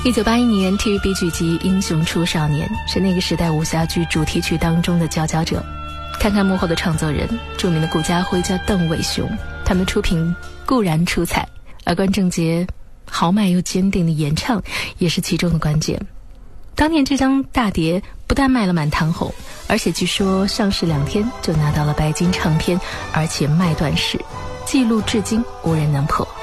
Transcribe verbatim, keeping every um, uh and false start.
一九八一年 T V B 剧集《英雄出少年》是那个时代武侠剧主题曲当中的佼佼者。看看幕后的创作人，著名的顾嘉辉加邓伟雄，他们的出品固然出彩，而关正杰豪迈又坚定的演唱也是其中的关键。当年这张大碟不但卖了满堂红，而且据说上市两天就拿到了白金唱片，而且卖断史，记录至今无人能破。